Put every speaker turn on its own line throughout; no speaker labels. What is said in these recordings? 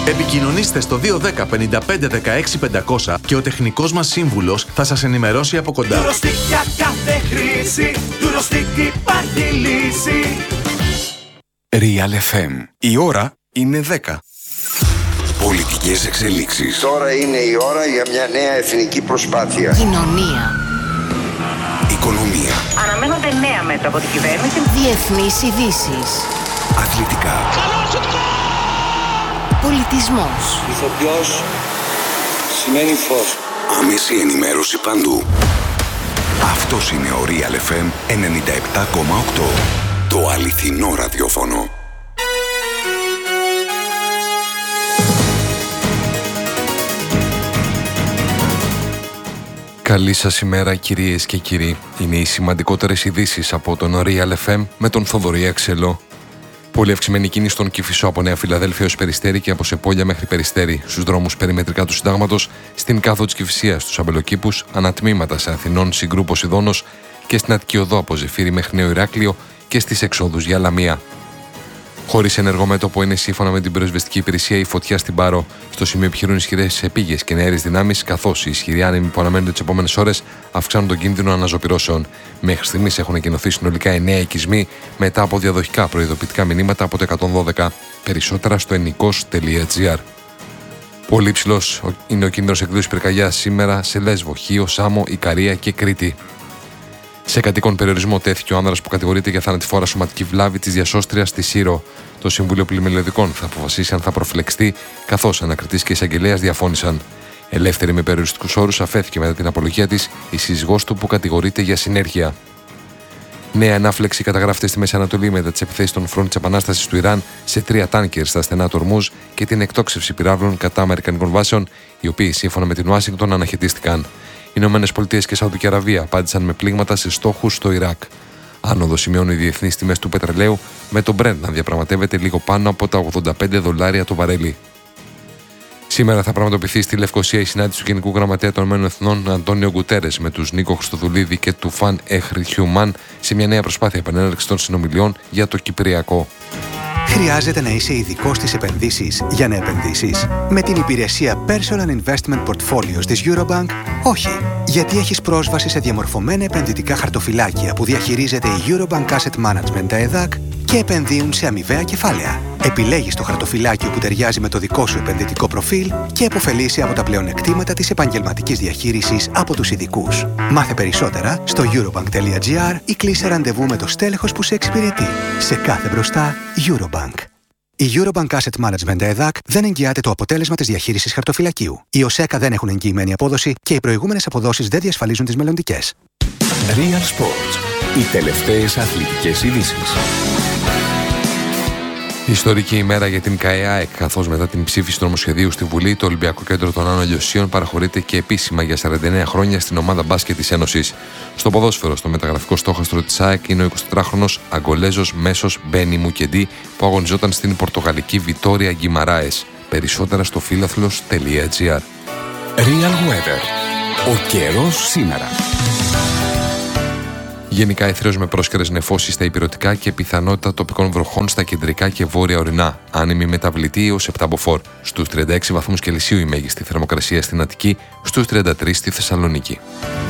Επικοινωνήστε στο 210 55 16 500 και ο τεχνικός μας σύμβουλος θα σας ενημερώσει από κοντά.
Eurostic για κάθε χρήση, Eurostic υπάρχει λύση.
Real FM. Η ώρα είναι 10. Πολιτικές εξελίξεις.
Τώρα είναι η ώρα για μια νέα εθνική προσπάθεια.
Κοινωνία.
Οικονομία.
Αναμένονται νέα μέτρα από την κυβέρνηση.
Διεθνείς ειδήσεις.
Αθλητικά.
Πολιτισμός.
Ηθοποιός σημαίνει φως.
Άμεση ενημέρωση παντού. Αυτός είναι ο Real FM 97,8. Το αληθινό ραδιόφωνο. Καλή σας ημέρα κυρίες και κύριοι. Είναι οι σημαντικότερες ειδήσεις από τον Real FM με τον Θοδωρή Αξελό. Πολύ αυξημένη κίνηση στον Κηφισό από Νέα Φιλαδέλφια ως Περιστέρι και από Σεπόλια μέχρι Περιστέρι, στους δρόμους περιμετρικά του Συντάγματος, στην Κάθο της Κηφισίας, στους Αμπελοκήπους, ανατμήματα σε Αθηνών, Συγκρού, Ποσειδώνος και στην Αττική Οδό από Ζεφύρι μέχρι Νέο Ηράκλειο και στις εξόδους για Λαμία. Χωρίς ενεργό μέτωπο είναι σύμφωνα με την πυροσβεστική υπηρεσία η φωτιά στην Πάρο. Στο σημείο επιχειρούν ισχυρές επίγειες και νεαέρειες δυνάμεις, καθώς οι ισχυροί άνεμοι που αναμένονται τις επόμενες ώρες αυξάνουν τον κίνδυνο αναζωπυρώσεων. Μέχρι στιγμής έχουν εκκοινωθεί συνολικά 9 οικισμοί μετά από διαδοχικά προειδοποιητικά μηνύματα από το 112. Περισσότερα στο ενικός.gr. Πολύ υψηλός είναι ο κίνδυνος εκδήλωσης πυρκαγιάς σήμερα σε Λέσβο, Χίο, Σάμο, Ικαρία και Κρήτη. Σε κατοίκον περιορισμό τέθηκε ο άνδρας που κατηγορείται για θανατηφόρα σωματική βλάβη της διασώστριας στη Σύρο. Το Συμβούλιο Πλημελιωδικών θα αποφασίσει αν θα προφυλακιστεί, καθώς ανακριτής και εισαγγελέας διαφώνησαν. Ελεύθερη με περιοριστικούς όρους αφέθηκε μετά την απολογία της η σύζυγός του που κατηγορείται για συνέργεια. Νέα ανάφλεξη καταγράφεται στη Μέση Ανατολή μετά τις επιθέσεις των φρόντ της Επανάστασης του Ιράν σε 3 τάνκερ στα στενά του Ορμούζ και την εκτόξευση πυράβλων κατά αμερικανικών βάσεων, οι οποίοι σύμφωνα με την Ουάσιγκτον αναχαιτίστηκαν. Οι ΗΠΑ και Σαουδική Αραβία απάντησαν με πλήγματα σε στόχους στο Ιράκ. Άνοδο σημειώνουν οι διεθνείς τιμές του πετρελαίου, με το Brent να διαπραγματεύεται λίγο πάνω από τα $85 το βαρέλι. Σήμερα θα πραγματοποιηθεί στη Λευκοσία η συνάντηση του Γενικού Γραμματέα των ΗΠΑ Αντώνιο Γκουτέρες με τους Νίκο Χριστοδουλίδη και του Φαν Εχριχιουμάν σε μια νέα προσπάθεια επανέναρξης των συνομιλιών για το Κυπριακό.
Χρειάζεται να είσαι ειδικός στις επενδύσεις για να επενδύσεις? Με την υπηρεσία Personal Investment Portfolios της Eurobank, όχι. Γιατί έχεις πρόσβαση σε διαμορφωμένα επενδυτικά χαρτοφυλάκια που διαχειρίζεται η Eurobank Asset Management ΕΔΑΚ και επενδύουν σε αμοιβαία κεφάλαια. Επιλέγεις το χαρτοφυλάκιο που ταιριάζει με το δικό σου επενδυτικό προφίλ και επωφελείσαι από τα πλεονεκτήματα της επαγγελματικής διαχείρισης από τους ειδικούς. Μάθε περισσότερα στο eurobank.gr ή κλείσε ραντεβού με το στέλεχος που σε εξυπηρετεί. Σε κάθε μπροστά, Eurobank. Η Eurobank Asset Management ΕΔΑΚ δεν εγγυάται το αποτέλεσμα της διαχείρισης χαρτοφυλακίου. Οι ΟΣΕΚΑ δεν έχουν εγγυημένη απόδοση και οι προηγούμενες αποδόσεις δεν διασφαλίζουν τις μελλοντικές.
Real Sports. Οι τελευταίες αθλητικές ειδήσεις.
Ιστορική ημέρα για την ΚΑΕΑΕΚ, καθώς μετά την ψήφιση του νομοσχεδίου στη Βουλή, το Ολυμπιακό Κέντρο των Άνω Λιωσίων παραχωρείται και επίσημα για 49 χρόνια στην ομάδα μπάσκετ της Ένωσης. Στο ποδόσφαιρο, στο μεταγραφικό στόχαστρο της ΑΕΚ είναι ο 24χρονος Αγκολέζος μέσος Μπένι Μουκεντί που αγωνιζόταν στην πορτογαλική Βιτόρια Γκιμαράες. Περισσότερα στο φίλαθλος.gr.
Real Weather. Ο καιρός σήμερα.
Γενικά αιθραίος με πρόσκαιρες νεφώσεις στα ηπειρωτικά και πιθανότητα τοπικών βροχών στα κεντρικά και βόρεια ορεινά. Άνεμη μεταβλητή έως 7 μποφόρ. Στους 36 βαθμούς Κελσίου η μέγιστη θερμοκρασία στην Αττική, στους 33 στη Θεσσαλονίκη.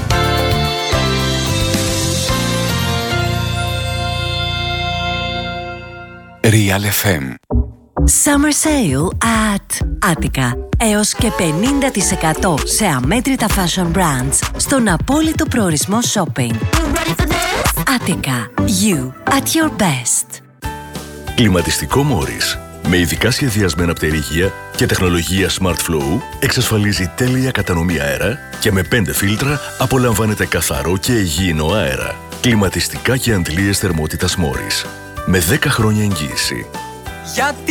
Real FM.
Summer Sale at Attica. Έως και 50% σε αμέτρητα fashion brands στον απόλυτο προορισμό shopping. Attica. You at your best.
Κλιματιστικό Morris. Με ειδικά σχεδιασμένα πτερίγια και τεχνολογία Smart Flow εξασφαλίζει τέλεια κατανομή αέρα και με 5 φίλτρα απολαμβάνετε καθαρό και υγιεινό αέρα. Κλιματιστικά και αντλίες θερμότητας Morris. Με 10 χρόνια εγγύηση.